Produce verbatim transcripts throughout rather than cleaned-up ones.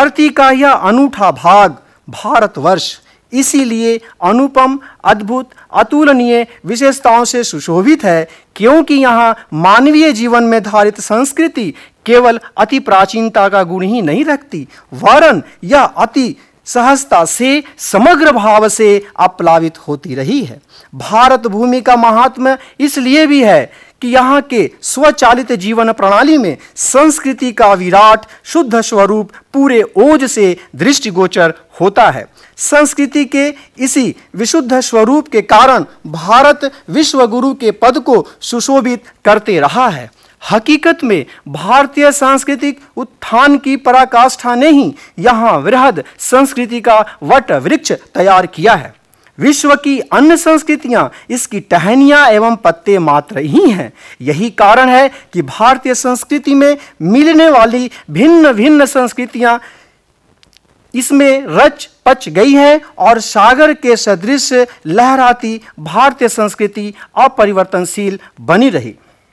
धरती का यह अनूठा भाग भारतवर्ष इसीलिए अनुपम, अद्भुत, अतुलनीय विशेषताओं से सुशोभित है क्योंकि यहाँ मानवीय जीवन में धारित संस्कृति केवल अति प्राचीनता का गुण ही नहीं रखती, वरन यह अति सहजता से, समग्र भाव से अपलावित होती रही है। भारत भूमि का महात्म्य इसलिए भी है कि यहाँ के स्वचालित जीवन प्रणाली में संस्कृति का विराट शुद्ध स्वरूप पूरे ओज से दृष्टिगोचर होता है। संस्कृति के इसी विशुद्ध स्वरूप के कारण भारत विश्व गुरु के पद को सुशोभित करते रहा है। हकीकत में भारतीय सांस्कृतिक उत्थान की पराकाष्ठा ने ही यहाँ वृहद संस्कृति का वट वृक्ष तैयार किया है। विश्व की अन्य संस्कृतियां इसकी टहनियां एवं पत्ते मात्र ही हैं। यही कारण है कि भारतीय संस्कृति में मिलने वाली भिन्न भिन्न संस्कृतियां इसमें रच पच गई है और सागर के सदृश लहराती भारतीय संस्कृति अपरिवर्तनशील बनी रही।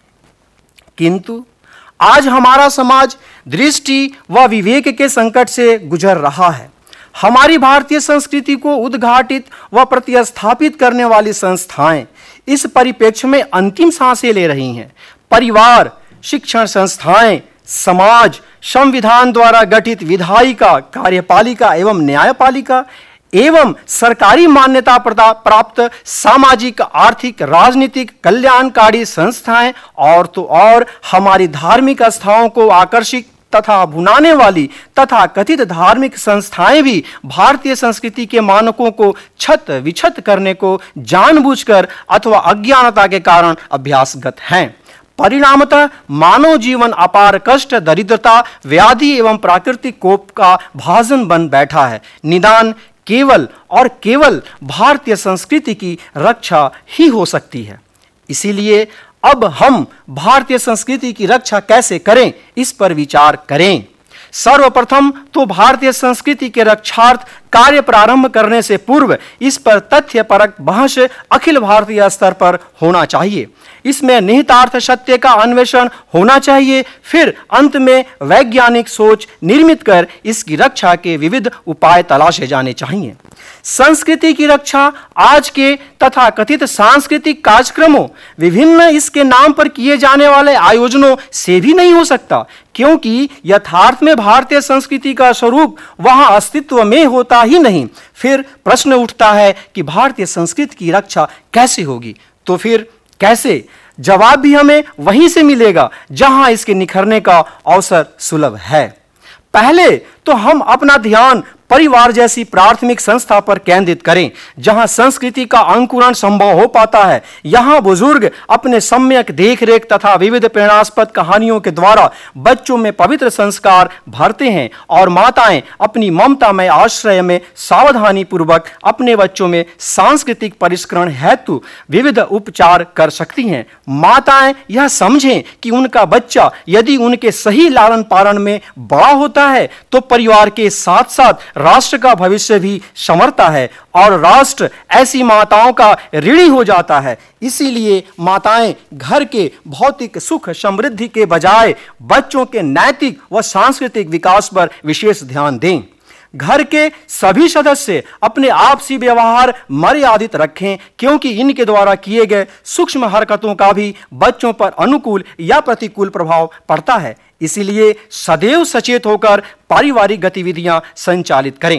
किंतु आज हमारा समाज दृष्टि व विवेक के संकट से गुजर रहा है। हमारी भारतीय संस्कृति को उद्घाटित व प्रतिस्थापित करने वाली संस्थाएं इस परिप्रेक्ष्य में अंतिम सांसें ले रही हैं। परिवार, शिक्षण संस्थाएं, समाज, संविधान द्वारा गठित विधायिका, कार्यपालिका एवं न्यायपालिका एवं सरकारी मान्यता प्राप्त सामाजिक, आर्थिक, राजनीतिक, कल्याणकारी संस्थाएं और तो और हमारी धार्मिक आस्थाओं को आकर्षित तथा भुनाने वाली तथा कथित धार्मिक संस्थाएं भी भारतीय संस्कृति के मानकों को छत विछत करने को जानबूझकर अथवा अज्ञानता के कारण अभ्यासगत हैं। परिणामतः मानव जीवन अपार कष्ट, दरिद्रता, व्याधि एवं प्राकृतिक कोप का भाजन बन बैठा है। निदान केवल और केवल भारतीय संस्कृति की रक्षा ही हो सकती है। इसीलिए अब हम भारतीय संस्कृति की रक्षा कैसे करें, इस पर विचार करें। सर्वप्रथम तो भारतीय संस्कृति के रक्षार्थ कार्य प्रारंभ करने से पूर्व इस पर तथ्यपरक बहस अखिल भारतीय स्तर पर होना चाहिए। इसमें निहितार्थ सत्य का अन्वेषण होना चाहिए। फिर अंत में वैज्ञानिक सोच निर्मित कर इसकी रक्षा के विविध उपाय तलाशे जाने चाहिए। संस्कृति की रक्षा आज के तथा कथित सांस्कृतिक कार्यक्रमों, विभिन्न इसके नाम पर किए जाने वाले आयोजनों से भी नहीं हो सकता, क्योंकि यथार्थ में भारतीय संस्कृति का स्वरूप वहां अस्तित्व में होता ही नहीं। फिर प्रश्न उठता है कि भारतीय संस्कृति की रक्षा कैसे होगी? तो फिर कैसे? जवाब भी हमें वहीं से मिलेगा जहां इसके निखरने का अवसर सुलभ है। पहले तो हम अपना ध्यान परिवार जैसी प्राथमिक संस्था पर केंद्रित करें, जहां संस्कृति का अंकुरण संभव हो पाता है। यहां बुजुर्ग अपने सम्यक देखरेख तथा विविध प्रेरणास्पद कहानियों के द्वारा बच्चों में पवित्र संस्कार भरते हैं और माताएं अपनी ममता में आश्रय में सावधानी पूर्वक अपने बच्चों में सांस्कृतिक परिष्करण हेतु विविध उपचार कर सकती हैं। माताएं यह समझें कि उनका बच्चा यदि उनके सही लालन पालन में बड़ा होता है तो परिवार के साथ साथ राष्ट्र का भविष्य भी संवरता है और राष्ट्र ऐसी माताओं का ऋणी हो जाता है। इसीलिए माताएं घर के भौतिक सुख समृद्धि के बजाय बच्चों के नैतिक व सांस्कृतिक विकास पर विशेष ध्यान दें। घर के सभी सदस्य अपने आपसी व्यवहार मर्यादित रखें, क्योंकि इनके द्वारा किए गए सूक्ष्म हरकतों का भी बच्चों पर अनुकूल या प्रतिकूल प्रभाव पड़ता है। इसीलिए सदैव सचेत होकर पारिवारिक गतिविधियां संचालित करें।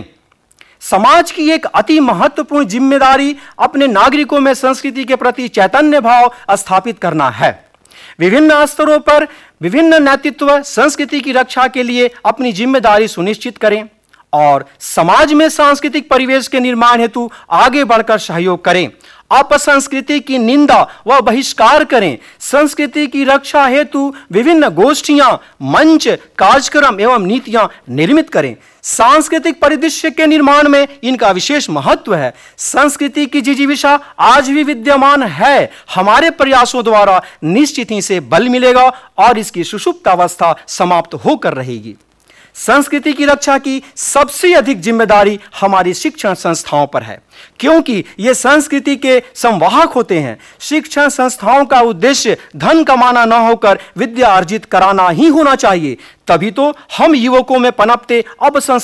समाज की एक अति महत्वपूर्ण जिम्मेदारी अपने नागरिकों में संस्कृति के प्रति चैतन्य भाव स्थापित करना है। विभिन्न स्तरों पर विभिन्न नेतृत्व संस्कृति की रक्षा के लिए अपनी जिम्मेदारी सुनिश्चित करें और समाज में सांस्कृतिक परिवेश के निर्माण हेतु आगे बढ़कर सहयोग करें। अपसंस्कृति की निंदा व बहिष्कार करें। संस्कृति की रक्षा हेतु विभिन्न गोष्ठियां, मंच, कार्यक्रम एवं नीतियां निर्मित करें। सांस्कृतिक परिदृश्य के निर्माण में इनका विशेष महत्व है। संस्कृति की जिजीविषा आज भी विद्यमान है। हमारे प्रयासों द्वारा निश्चित ही से बल मिलेगा और इसकी सुषुप्त अवस्था समाप्त होकर रहेगी। संस्कृति की रक्षा की सबसे अधिक जिम्मेदारी हमारी शिक्षण संस्थाओं पर है, क्योंकि ये संस्कृति के संवाहक होते हैं। शिक्षण संस्थाओं का उद्देश्य धन कमाना न होकर विद्या अर्जित कराना ही होना चाहिए। तभी तो हम युवकों में पनपते अब